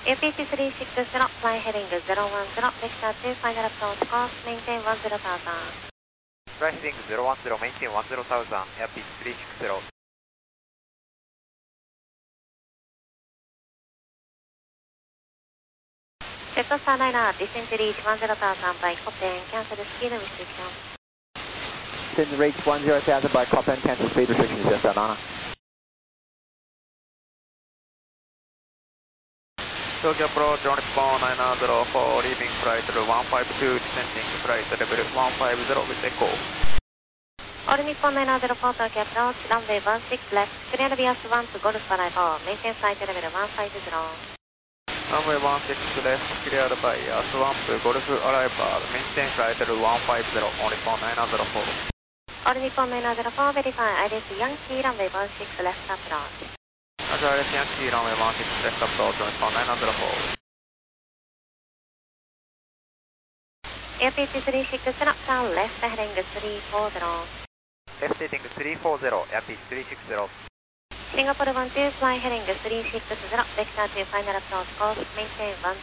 APT360, fly heading 010, vector 2, final approach course, maintain 10,000. Fly heading 010, maintain 10,000, Airpeak 360. Delta Starliner, descend to reach 10,000 by Copen, cancel speed restriction. Descend to reach 10,000 by Copen, cancel speed restrictions, Delta Starliner. Tokyo approach on Nippon 904, leaving flight level 152, descending flight level 150 with echo. All Nippon 904, Tokyo approach, runway 16 left, clear Bias 1 to Golf Bravo, maintain flight level 150. Runway 16 left, cleared by Bias 1 to Golf Arrival, maintain flight level 150 on Nippon 904. All Nippon 904, verify IDS Yankee, runway 16 left approach. Roger, IDS Yankee, runway 16 left approach on Nippon 904. APT 360, turn left heading 340. Left heading 340, Airpeak 360. Singapore 12, fly heading 360, vector 2, final approach course, maintain 10.